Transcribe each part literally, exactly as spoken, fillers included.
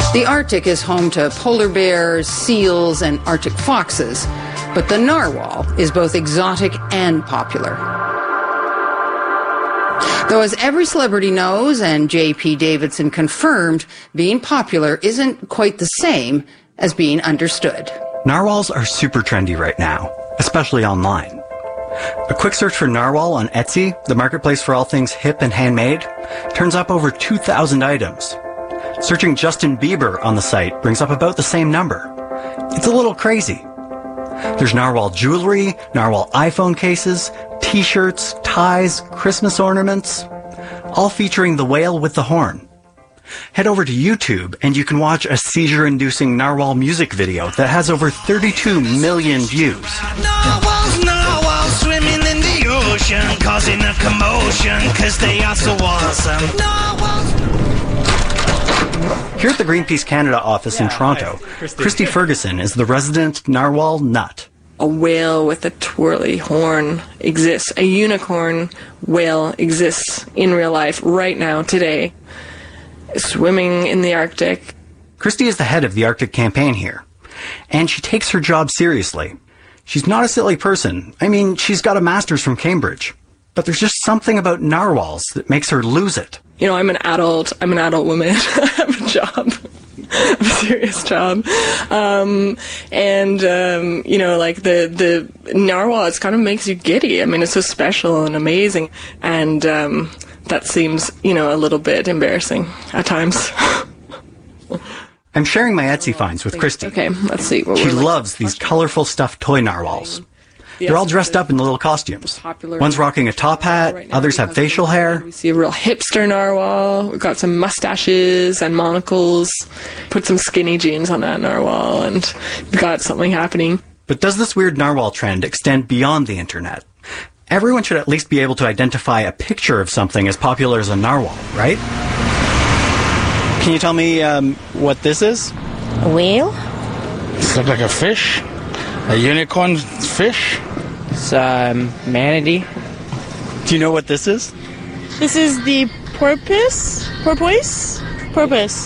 The Arctic is home to polar bears, seals, and Arctic foxes, but the narwhal is both exotic and popular. Though, as every celebrity knows, and J P Davidson confirmed, being popular isn't quite the same as being understood. Narwhals are super trendy right now, especially online. A quick search for narwhal on Etsy, the marketplace for all things hip and handmade, turns up over two thousand items. Searching Justin Bieber on the site brings up about the same number. It's a little crazy. There's narwhal jewelry, narwhal iPhone cases, t-shirts, ties, Christmas ornaments, all featuring the whale with the horn. Head over to YouTube and you can watch a seizure-inducing narwhal music video that has over thirty-two million views. Narwhals, narwhals swimming in the ocean, causing a commotion, cause they are so awesome. Narwhals. Here at the Greenpeace Canada office in Toronto, Christy Ferguson is the resident narwhal nut. A whale with a twirly horn exists. A unicorn whale exists in real life right now, today, swimming in the Arctic. Christy is the head of the Arctic campaign here, and she takes her job seriously. She's not a silly person. I mean, she's got a master's from Cambridge. But there's just something about narwhals that makes her lose it. You know, I'm an adult. I'm an adult woman. I have a job. I have a serious job. Um, and, um, you know, like the, the narwhal, it kind of makes you giddy. I mean, it's so special and amazing. And um, that seems, you know, a little bit embarrassing at times. I'm sharing my Etsy finds with Christy. Okay, let's see. What she like loves these colorful stuffed toy narwhals. They're all dressed up in little costumes. One's rocking a top hat, right, others have facial hair. We see a real hipster narwhal. We've got some mustaches and monocles. Put some skinny jeans on that narwhal and we've got something happening. But does this weird narwhal trend extend beyond the internet? Everyone should at least be able to identify a picture of something as popular as a narwhal, right? Can you tell me um, what this is? A whale? Does it look like a fish? A unicorn fish? It's um, manatee. Do you know what this is? This is the porpoise? Porpoise? Porpoise.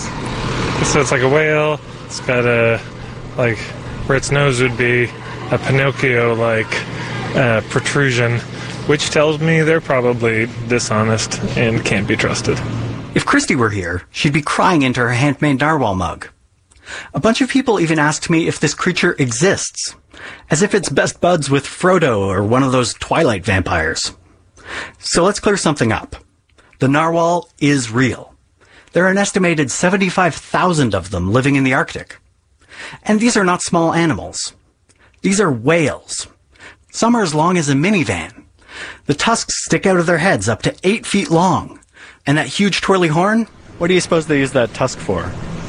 So it's like a whale. It's got a, like, where its nose would be, a Pinocchio-like uh, protrusion, which tells me they're probably dishonest and can't be trusted. If Christy were here, she'd be crying into her handmade narwhal mug. A bunch of people even asked me if this creature exists, as if it's best buds with Frodo or one of those Twilight vampires. So let's clear something up. The narwhal is real. There are an estimated seventy-five thousand of them living in the Arctic. And these are not small animals. These are whales. Some are as long as a minivan. The tusks stick out of their heads up to eight feet long. And that huge twirly horn? What do you suppose they use that tusk for?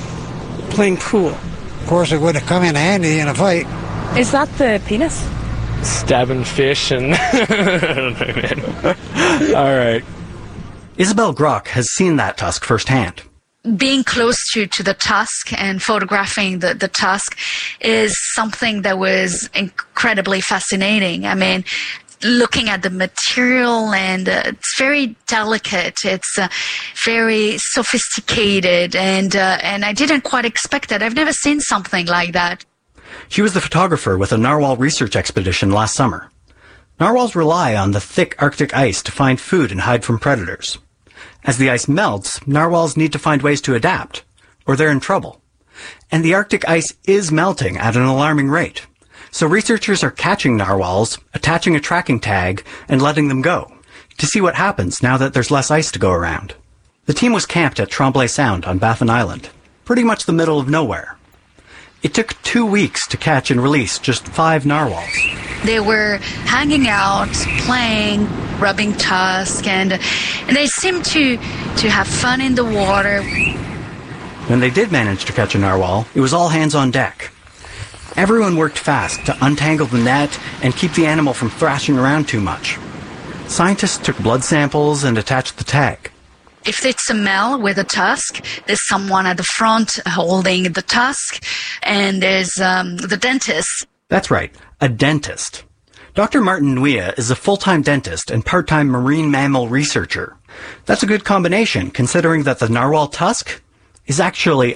Playing pool. Of course, it would have come in handy in a fight. Is that the penis? Stabbing fish and... I don't know, man. All right. Isabel Grock has seen that tusk firsthand. Being close to, to the tusk and photographing the, the tusk is something that was incredibly fascinating. I mean, looking at the material, and uh, it's very delicate. It's uh, very sophisticated, and uh, and I didn't quite expect that. I've never seen something like that. She was the photographer with a narwhal research expedition last summer. Narwhals rely on the thick Arctic ice to find food and hide from predators. As the ice melts, narwhals need to find ways to adapt, or they're in trouble. And the Arctic ice is melting at an alarming rate. So researchers are catching narwhals, attaching a tracking tag, and letting them go, to see what happens now that there's less ice to go around. The team was camped at Tremblay Sound on Baffin Island, pretty much the middle of nowhere. It took two weeks to catch and release just five narwhals. They were hanging out, playing, rubbing tusk, and, and they seemed to, to have fun in the water. When they did manage to catch a narwhal, it was all hands on deck. Everyone worked fast to untangle the net and keep the animal from thrashing around too much. Scientists took blood samples and attached the tag. If it's a male with a tusk, there's someone at the front holding the tusk, and there's um, the dentist. That's right, a dentist. Doctor Martin Nguyen is a full-time dentist and part-time marine mammal researcher. That's a good combination, considering that the narwhal tusk is actually